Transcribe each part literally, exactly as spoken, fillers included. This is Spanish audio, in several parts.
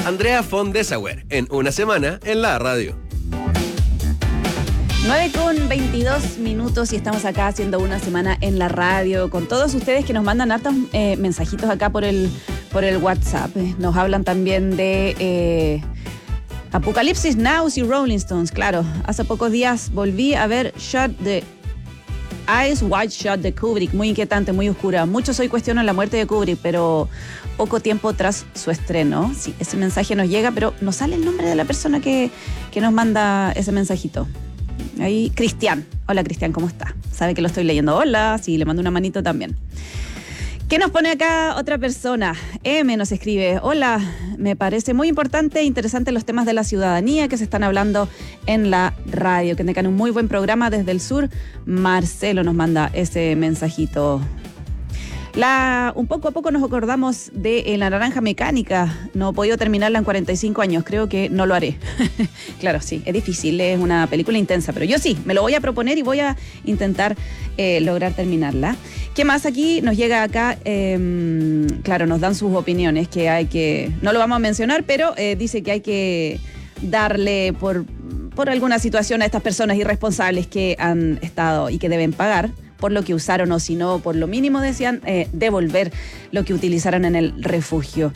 Andrea von Dessauer, en Una Semana en la Radio. nueve con veintidós minutos y estamos acá haciendo Una Semana en la Radio con todos ustedes que nos mandan hartos eh, mensajitos acá por el, por el WhatsApp. Nos hablan también de eh, Apocalipsis Now y Rolling Stones. Claro, hace pocos días volví a ver Shot the Eyes Wide Shut de Kubrick, muy inquietante, muy oscura. Muchos hoy cuestionan la muerte de Kubrick, pero poco tiempo tras su estreno. Sí, ese mensaje nos llega, pero no sale el nombre de la persona que, que nos manda ese mensajito. Ahí, Cristian. Hola, Cristian, ¿cómo está? Sabe que lo estoy leyendo. Hola, sí, le mando una manito también. ¿Qué nos pone acá otra persona? M nos escribe: hola, me parece muy importante e interesante los temas de la ciudadanía que se están hablando en la radio. Que tengan un muy buen programa desde el sur. Marcelo nos manda ese mensajito. La, un poco a poco nos acordamos de La Naranja Mecánica. No he podido terminarla en cuarenta y cinco años. Creo que no lo haré. Claro, sí, es difícil, es una película intensa, pero yo sí, me lo voy a proponer y voy a intentar eh, lograr terminarla. ¿Qué más aquí? Nos llega acá, eh, claro, nos dan sus opiniones, que hay que, no lo vamos a mencionar, pero eh, dice que hay que darle por, por alguna situación a estas personas irresponsables que han estado y que deben pagar por lo que usaron, o si no, por lo mínimo decían, eh, devolver lo que utilizaron en el refugio.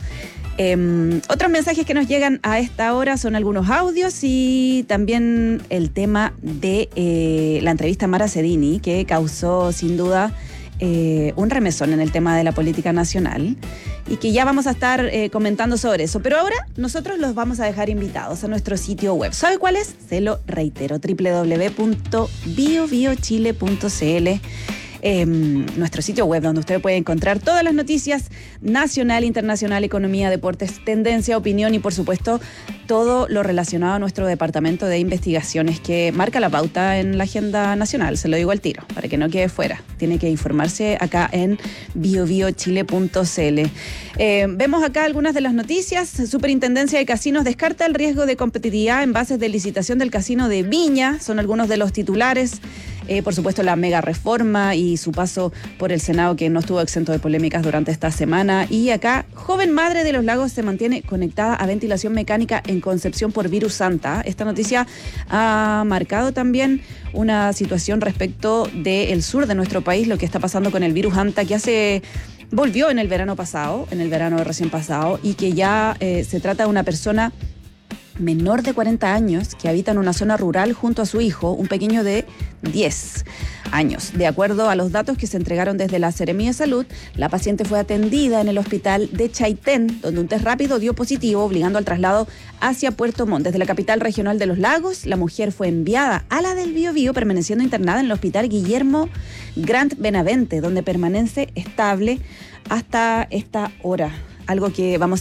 Eh, otros mensajes que nos llegan a esta hora son algunos audios y también el tema de eh, la entrevista a Mara Sedini, que causó sin duda eh, un remesón en el tema de la política nacional y que ya vamos a estar eh, comentando sobre eso. Pero ahora nosotros los vamos a dejar invitados a nuestro sitio web. ¿Sabe cuál es? Se lo reitero, doble u doble u doble u punto bio bio chile punto c l. Eh, nuestro sitio web donde usted puede encontrar todas las noticias nacional, internacional, economía, deportes, tendencia, opinión y por supuesto todo lo relacionado a nuestro departamento de investigaciones que marca la pauta en la agenda nacional. Se lo digo al tiro para que no quede fuera. Tiene que informarse acá en bio bio chile punto c l. Eh, vemos acá algunas de las noticias. Superintendencia de Casinos descarta el riesgo de competitividad en bases de licitación del casino de Viña. Son algunos de los titulares. Eh, por supuesto, la mega reforma y su paso por el Senado, que no estuvo exento de polémicas durante esta semana. Y acá, joven madre de Los Lagos se mantiene conectada a ventilación mecánica en Concepción por virus Santa. Esta noticia ha marcado también una situación respecto del sur de nuestro país, lo que está pasando con el virus Santa, que hace... volvió en el verano pasado, en el verano recién pasado, y que ya eh, se trata de una persona menor de cuarenta años que habita en una zona rural junto a su hijo, un pequeño de diez años. De acuerdo a los datos que se entregaron desde la Seremía de Salud, la paciente fue atendida en el hospital de Chaitén, donde un test rápido dio positivo, obligando al traslado hacia Puerto Montt. Desde la capital regional de Los Lagos, la mujer fue enviada a la del Biobío, permaneciendo internada en el hospital Guillermo Grant Benavente, donde permanece estable hasta esta hora. Algo que vamos